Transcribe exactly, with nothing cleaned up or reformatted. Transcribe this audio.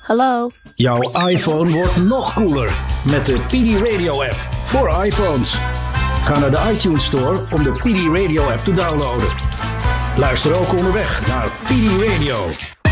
Hallo. Jouw iPhone wordt nog cooler met de P D Radio app voor iPhones. Ga naar de iTunes Store om de P D Radio app te downloaden. Luister ook onderweg naar P D Radio.